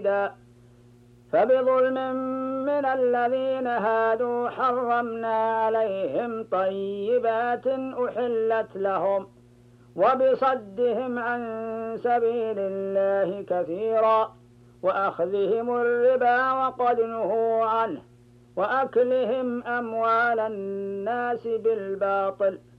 شديدا فبظلم من الذين هادوا حرمنا عليهم طيبات أحلت لهم وبصدهم عن سبيل الله كثيرا وأخذهم الربا وقد نهوا عنه وأكلهم أموال الناس بالباطل